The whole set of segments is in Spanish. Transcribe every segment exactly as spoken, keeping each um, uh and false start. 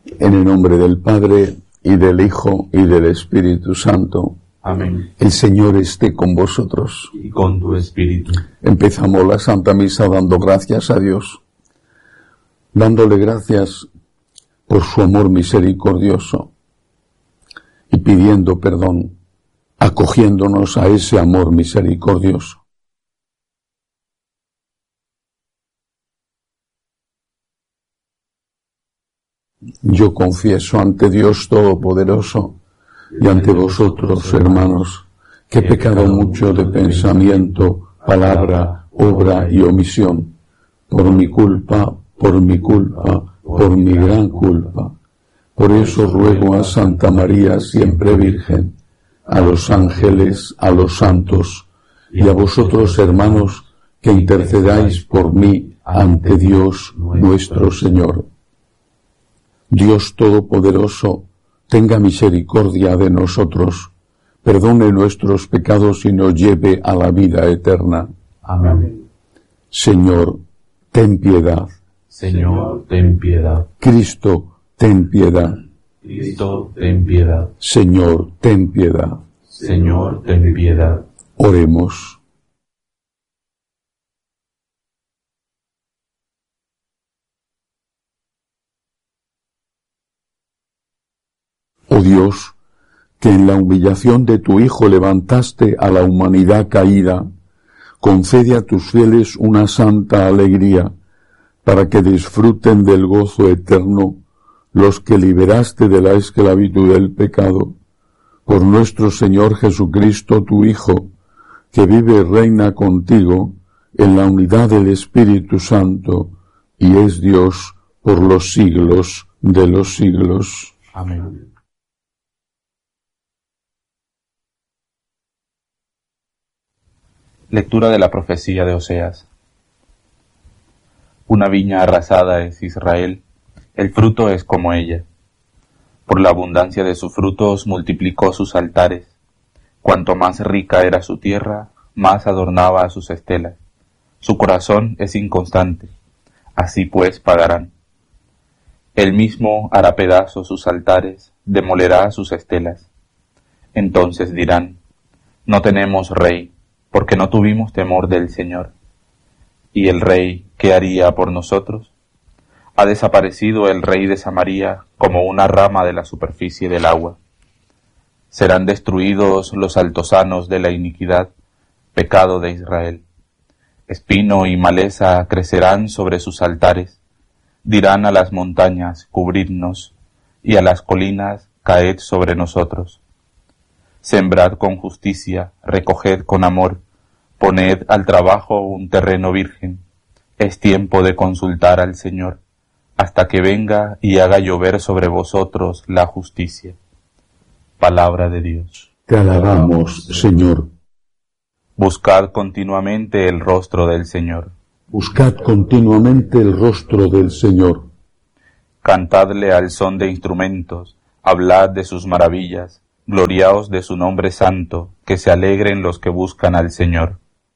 En el nombre del Padre, y del Hijo, y del Espíritu Santo. Amén. El Señor esté con vosotros. Y con tu espíritu. Empezamos la Santa Misa dando gracias a Dios, dándole gracias por su amor misericordioso y pidiendo perdón, acogiéndonos a ese amor misericordioso. Yo confieso ante Dios Todopoderoso y ante vosotros, hermanos, que he pecado mucho de pensamiento, palabra, obra y omisión, por mi culpa, por mi culpa, por mi gran culpa. Por eso ruego a Santa María, siempre Virgen, a los ángeles, a los santos, y a vosotros, hermanos, que intercedáis por mí ante Dios nuestro Señor. Dios Todopoderoso, tenga misericordia de nosotros, perdone nuestros pecados y nos lleve a la vida eterna. Amén. Señor, ten piedad. Señor, ten piedad. Cristo, ten piedad. Cristo, ten piedad. Señor, ten piedad. Señor, ten piedad. Oremos. Oh Dios, que en la humillación de tu Hijo levantaste a la humanidad caída, concede a tus fieles una santa alegría, para que disfruten del gozo eterno los que liberaste de la esclavitud del pecado, por nuestro Señor Jesucristo, tu Hijo, que vive y reina contigo en la unidad del Espíritu Santo, y es Dios por los siglos de los siglos. Amén. Lectura de la profecía de Oseas. Una viña arrasada es Israel, el fruto es como ella. Por la abundancia de sus frutos multiplicó sus altares. Cuanto más rica era su tierra, más adornaba a sus estelas. Su corazón es inconstante, así pues pagarán. Él mismo hará pedazos sus altares, demolerá sus estelas. Entonces dirán, no tenemos rey, porque no tuvimos temor del Señor. ¿Y el rey qué haría por nosotros? Ha desaparecido el rey de Samaria como una rama de la superficie del agua. Serán destruidos los altosanos de la iniquidad, pecado de Israel. Espino y maleza crecerán sobre sus altares. Dirán a las montañas, cubridnos, y a las colinas, caed sobre nosotros. Sembrad con justicia, recoged con amor, poned al trabajo un terreno virgen. Es tiempo de consultar al Señor, hasta que venga y haga llover sobre vosotros la justicia. Palabra de Dios. Te alabamos, Señor. Buscad continuamente el rostro del Señor. Buscad continuamente el rostro del Señor. Cantadle al son de instrumentos, hablad de sus maravillas, gloriaos de su nombre santo, que se alegren los que buscan al Señor.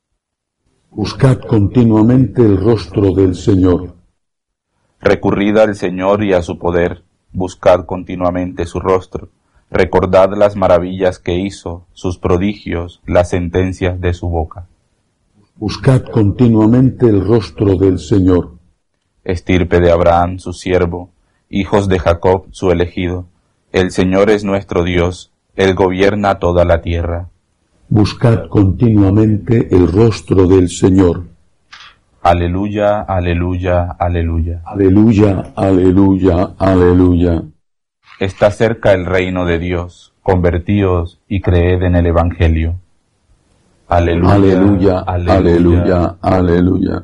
Buscad continuamente el rostro del Señor. Recurrid al Señor y a su poder, buscad continuamente su rostro, recordad las maravillas que hizo, sus prodigios, las sentencias de su boca. Buscad continuamente el rostro del Señor. Estirpe de Abraham, su siervo, hijos de Jacob, su elegido, el Señor es nuestro Dios, Él gobierna toda la tierra. Buscad continuamente el rostro del Señor. Aleluya, aleluya, aleluya. Aleluya, aleluya, aleluya. Está cerca el reino de Dios, convertíos y creed en el Evangelio. Aleluya, aleluya, aleluya, aleluya, aleluya.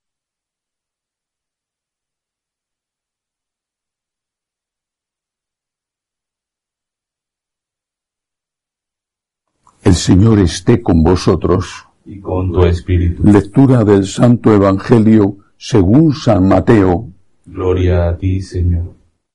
El Señor esté con vosotros. Y con tu espíritu. Lectura del Santo Evangelio según San Mateo. Gloria a ti, Señor.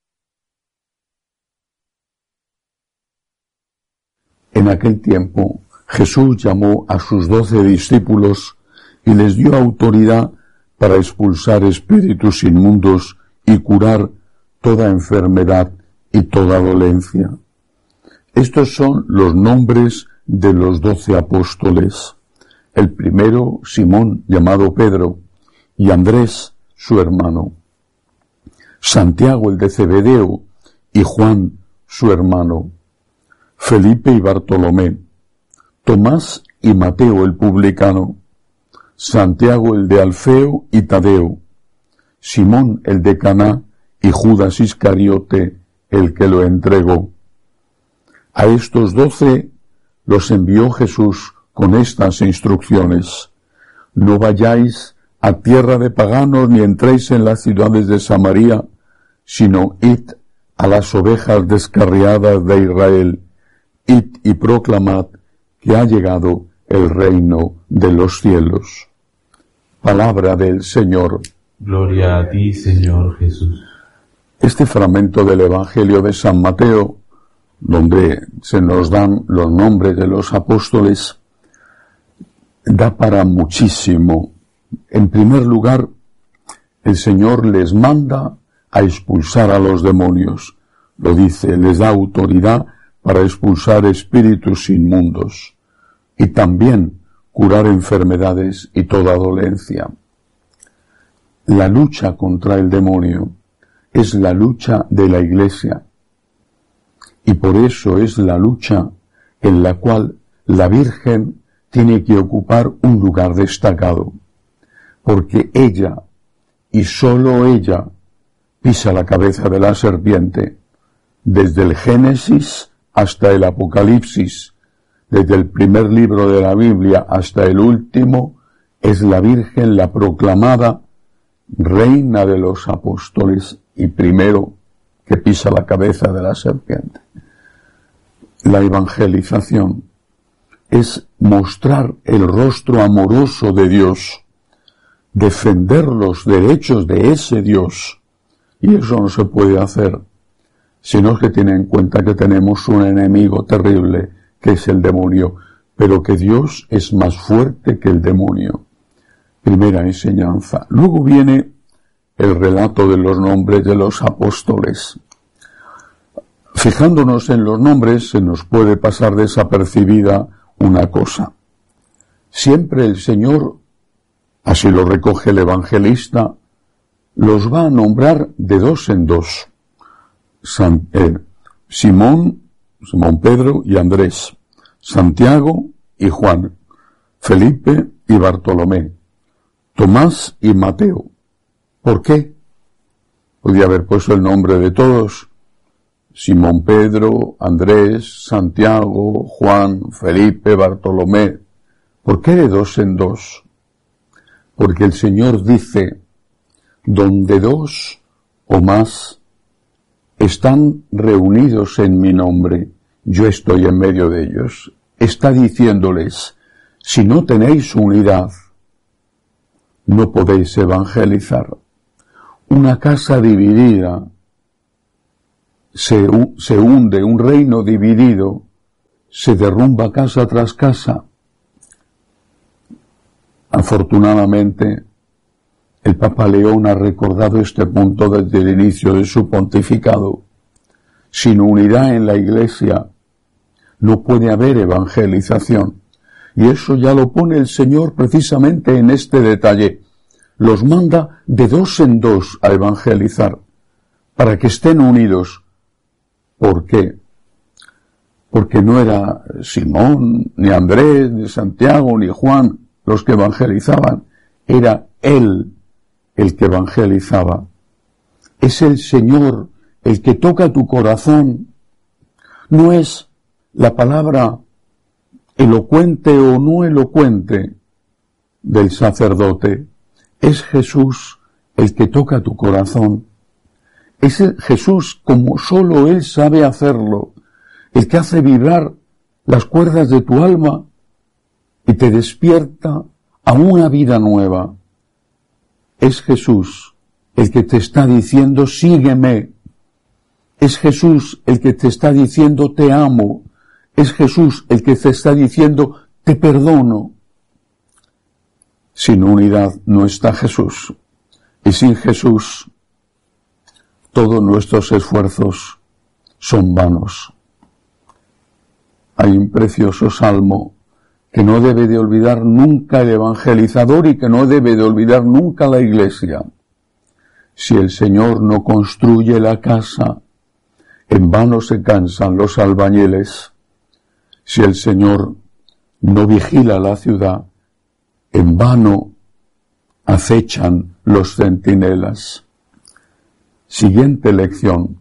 En aquel tiempo, Jesús llamó a sus doce discípulos y les dio autoridad para expulsar espíritus inmundos y curar toda enfermedad y toda dolencia. Estos son los nombres de los doce apóstoles. El primero, Simón, llamado Pedro, y Andrés, su hermano. Santiago, el de Zebedeo, y Juan, su hermano. Felipe y Bartolomé. Tomás y Mateo, el publicano. Santiago, el de Alfeo, y Tadeo. Simón, el de Caná, y Judas Iscariote, el que lo entregó. A estos doce los envió Jesús con estas instrucciones: no vayáis a tierra de paganos ni entréis en las ciudades de Samaria, sino id a las ovejas descarriadas de Israel, id y proclamad que ha llegado el reino de los cielos. Palabra del Señor. Gloria a ti, Señor Jesús. Este fragmento del Evangelio de San Mateo, donde se nos dan los nombres de los apóstoles, da para muchísimo. En primer lugar, el Señor les manda a expulsar a los demonios. Lo dice, les da autoridad para expulsar espíritus inmundos y también curar enfermedades y toda dolencia. La lucha contra el demonio es la lucha de la Iglesia, y por eso es la lucha en la cual la Virgen tiene que ocupar un lugar destacado, porque ella, y sólo ella, pisa la cabeza de la serpiente, desde el Génesis hasta el Apocalipsis, desde el primer libro de la Biblia hasta el último, es la Virgen la proclamada reina de los apóstoles y primero que pisa la cabeza de la serpiente. La evangelización es mostrar el rostro amoroso de Dios, defender los derechos de ese Dios, y eso no se puede hacer si no se tiene en cuenta que tenemos un enemigo terrible, que es el demonio, pero que Dios es más fuerte que el demonio. Primera enseñanza. Luego viene el relato de los nombres de los apóstoles. Fijándonos en los nombres, se nos puede pasar desapercibida una cosa. Siempre el Señor, así lo recoge el evangelista, los va a nombrar de dos en dos. San, eh, Simón, Simón Pedro y Andrés, Santiago y Juan, Felipe y Bartolomé, Tomás y Mateo. ¿Por qué? Podía haber puesto el nombre de todos: Simón Pedro, Andrés, Santiago, Juan, Felipe, Bartolomé. ¿Por qué de dos en dos? Porque el Señor dice: donde dos o más están reunidos en mi nombre, yo estoy en medio de ellos. Está diciéndoles: si no tenéis unidad, no podéis evangelizar. Una casa dividida se, se hunde, un reino dividido se derrumba casa tras casa. Afortunadamente, el Papa León ha recordado este punto desde el inicio de su pontificado. Sin unidad en la Iglesia no puede haber evangelización. Y eso ya lo pone el Señor precisamente en este detalle. Los manda de dos en dos a evangelizar, para que estén unidos. ¿Por qué? Porque no era Simón, ni Andrés, ni Santiago, ni Juan los que evangelizaban. Era Él el que evangelizaba. Es el Señor el que toca tu corazón. No es la palabra elocuente o no elocuente del sacerdote. Es Jesús el que toca tu corazón. Es Jesús, como solo Él sabe hacerlo, el que hace vibrar las cuerdas de tu alma y te despierta a una vida nueva. Es Jesús el que te está diciendo: sígueme. Es Jesús el que te está diciendo: te amo. Es Jesús el que te está diciendo: te perdono. Sin unidad no está Jesús. Y sin Jesús todos nuestros esfuerzos son vanos. Hay un precioso salmo que no debe de olvidar nunca el evangelizador y que no debe de olvidar nunca la Iglesia. Si el Señor no construye la casa, en vano se cansan los albañiles. Si el Señor no vigila la ciudad, en vano acechan los centinelas. Siguiente lección.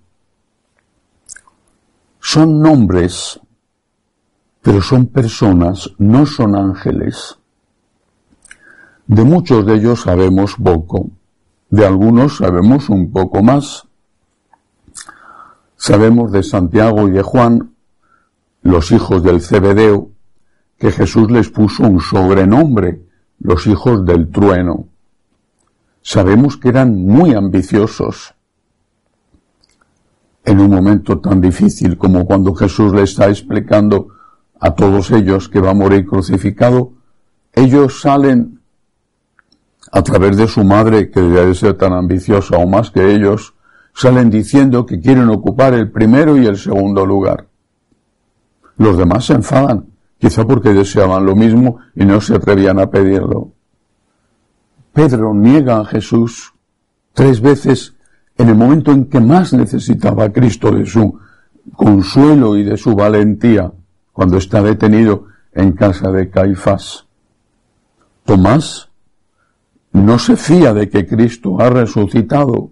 Son nombres, pero son personas, no son ángeles. De muchos de ellos sabemos poco, de algunos sabemos un poco más. Sabemos de Santiago y de Juan, los hijos del Zebedeo, que Jesús les puso un sobrenombre, los hijos del trueno. Sabemos que eran muy ambiciosos. En un momento tan difícil como cuando Jesús le está explicando a todos ellos que va a morir crucificado, ellos salen a través de su madre, que debe ser tan ambiciosa o más que ellos, salen diciendo que quieren ocupar el primero y el segundo lugar. Los demás se enfadan, quizá porque deseaban lo mismo y no se atrevían a pedirlo. Pedro niega a Jesús tres veces en el momento en que más necesitaba a Cristo de su consuelo y de su valentía, cuando está detenido en casa de Caifás. Tomás no se fía de que Cristo ha resucitado.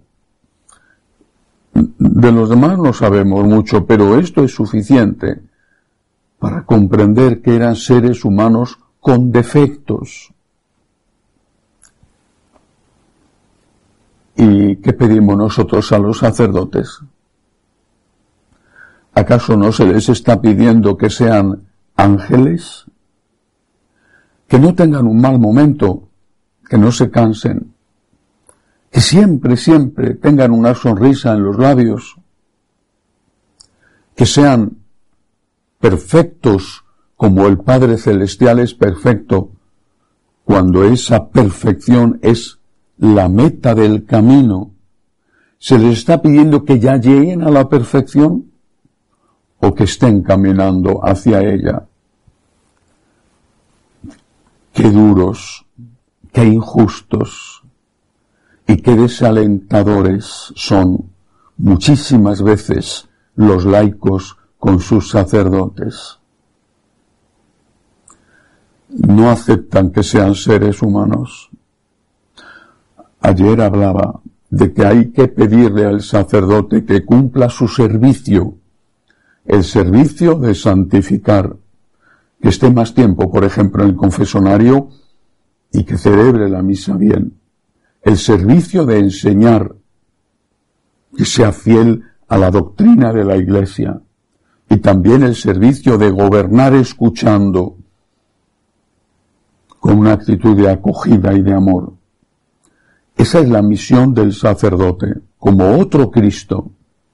De los demás no sabemos mucho, pero esto es suficiente para comprender que eran seres humanos con defectos. ¿Y qué pedimos nosotros a los sacerdotes? ¿Acaso no se les está pidiendo que sean ángeles? Que no tengan un mal momento, que no se cansen, que siempre, siempre tengan una sonrisa en los labios, que sean perfectos como el Padre Celestial es perfecto, cuando esa perfección es la meta del camino. ¿Se les está pidiendo que ya lleguen a la perfección o que estén caminando hacia ella? Qué duros, qué injustos y qué desalentadores son muchísimas veces los laicos con sus sacerdotes. No aceptan que sean seres humanos. Ayer hablaba de que hay que pedirle al sacerdote que cumpla su servicio, el servicio de santificar, que esté más tiempo, por ejemplo, en el confesonario y que celebre la misa bien, el servicio de enseñar, que sea fiel a la doctrina de la Iglesia, y también el servicio de gobernar escuchando, con una actitud de acogida y de amor. Esa es la misión del sacerdote, como otro Cristo.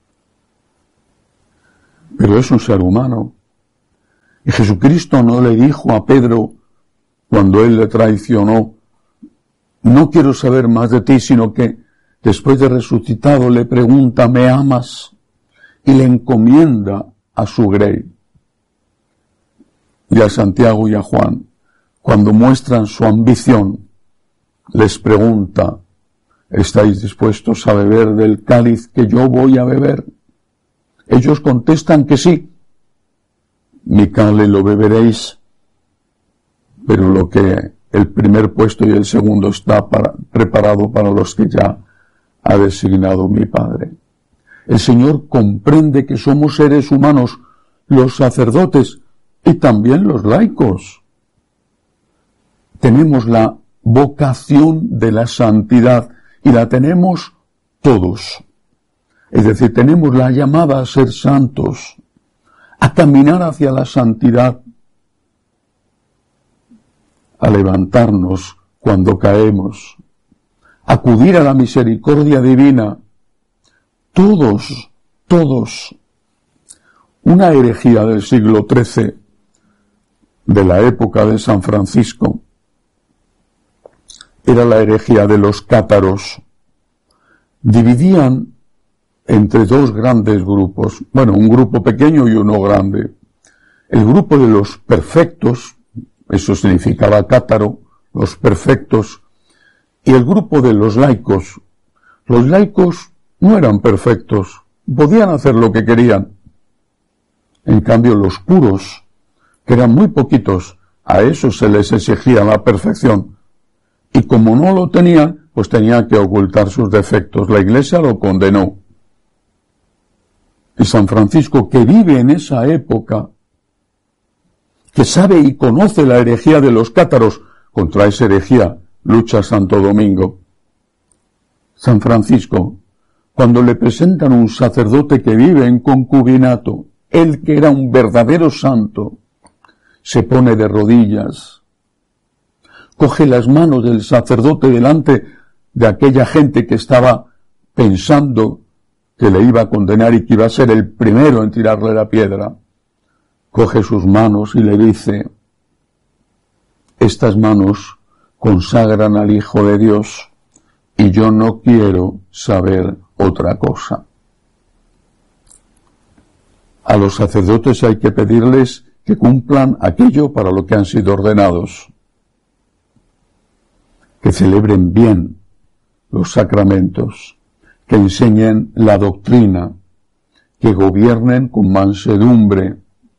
Pero es un ser humano. Y Jesucristo no le dijo a Pedro, cuando él le traicionó, no quiero saber más de ti, sino que después de resucitado le pregunta, ¿me amas? Y le encomienda a su grey. Y a Santiago y a Juan, cuando muestran su ambición, les pregunta, ¿estáis dispuestos a beber del cáliz que yo voy a beber? Ellos contestan que sí. Mi cáliz lo beberéis, pero lo que el primer puesto y el segundo está para, preparado para los que ya ha designado mi Padre. El Señor comprende que somos seres humanos, los sacerdotes y también los laicos. Tenemos la vocación de la santidad y la tenemos todos. Es decir, tenemos la llamada a ser santos, a caminar hacia la santidad, a levantarnos cuando caemos, a acudir a la misericordia divina. Todos, todos. Una herejía del siglo trece, de la época de San Francisco, era la herejía de los cátaros. Dividían entre dos grandes grupos, bueno, un grupo pequeño y uno grande. El grupo de los perfectos, eso significaba cátaro, los perfectos, y el grupo de los laicos. Los laicos no eran perfectos, podían hacer lo que querían. En cambio, los puros, que eran muy poquitos, a esos se les exigía la perfección. Y como no lo tenían, pues tenían que ocultar sus defectos. La Iglesia lo condenó. Y San Francisco, que vive en esa época, que sabe y conoce la herejía de los cátaros, contra esa herejía lucha Santo Domingo. San Francisco, cuando le presentan un sacerdote que vive en concubinato, él que era un verdadero santo, se pone de rodillas, coge las manos del sacerdote delante de aquella gente que estaba pensando que le iba a condenar y que iba a ser el primero en tirarle la piedra. Coge sus manos y le dice: estas manos consagran al Hijo de Dios y yo no quiero saber otra cosa. A los sacerdotes hay que pedirles que cumplan aquello para lo que han sido ordenados, que celebren bien los sacramentos, que enseñen la doctrina, que gobiernen con mansedumbre,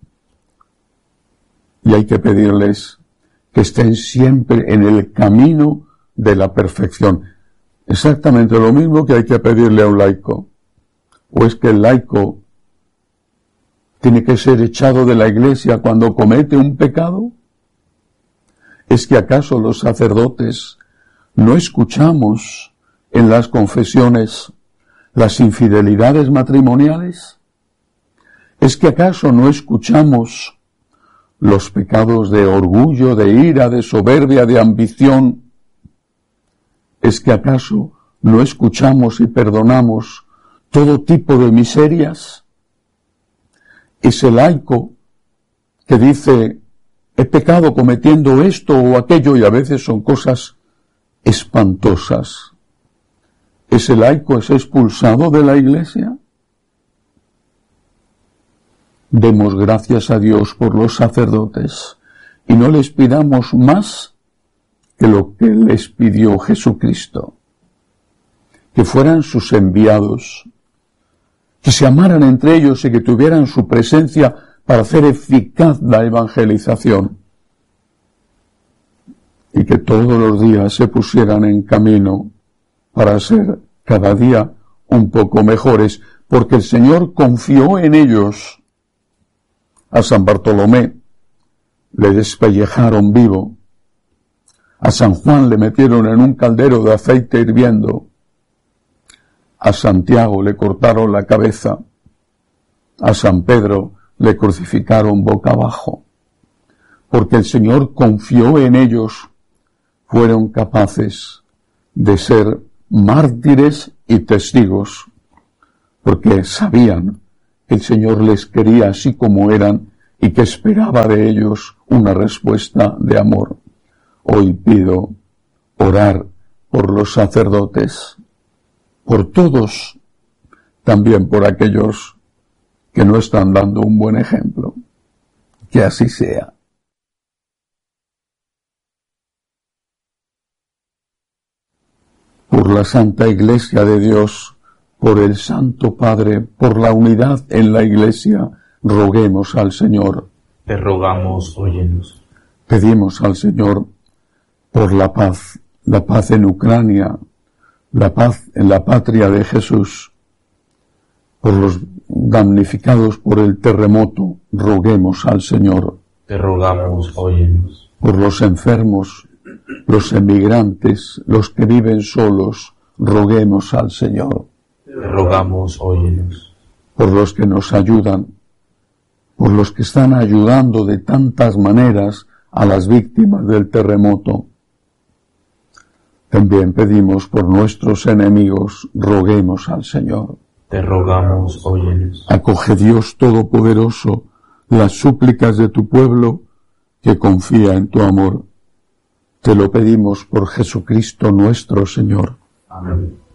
y hay que pedirles que estén siempre en el camino de la perfección. Exactamente lo mismo que hay que pedirle a un laico. ¿O es que el laico tiene que ser echado de la Iglesia cuando comete un pecado? ¿Es que acaso los sacerdotes no escuchamos en las confesiones las infidelidades matrimoniales? ¿Es que acaso no escuchamos los pecados de orgullo, de ira, de soberbia, de ambición? ¿Es que acaso no escuchamos y perdonamos todo tipo de miserias? Ese laico que dice: he pecado cometiendo esto o aquello, y a veces son cosas espantosas, ¿ese laico es expulsado de la Iglesia? Demos gracias a Dios por los sacerdotes y no les pidamos más que lo que les pidió Jesucristo, que fueran sus enviados, que se amaran entre ellos y que tuvieran su presencia para hacer eficaz la evangelización, y que todos los días se pusieran en camino para ser cada día un poco mejores, porque el Señor confió en ellos. A San Bartolomé le despellejaron vivo, a San Juan le metieron en un caldero de aceite hirviendo, a Santiago le cortaron la cabeza, a San Pedro le crucificaron boca abajo, porque el Señor confió en ellos, fueron capaces de ser mártires y testigos, porque sabían que el Señor les quería así como eran y que esperaba de ellos una respuesta de amor. Hoy pido orar por los sacerdotes, por todos, también por aquellos que no están dando un buen ejemplo. Que así sea. Por la Santa Iglesia de Dios, por el Santo Padre, por la unidad en la Iglesia, roguemos al Señor. Te rogamos, óyenos. Pedimos al Señor por la paz, la paz en Ucrania, la paz en la patria de Jesús, por los damnificados por el terremoto, roguemos al Señor. Te rogamos, óyenos. Por los enfermos, los emigrantes, los que viven solos, roguemos al Señor. Te rogamos, óyenos. Por los que nos ayudan, por los que están ayudando de tantas maneras a las víctimas del terremoto. También pedimos por nuestros enemigos, roguemos al Señor. Te rogamos, óyenos. Acoge, Dios Todopoderoso, las súplicas de tu pueblo que confía en tu amor. Te lo pedimos por Jesucristo nuestro Señor. Amén.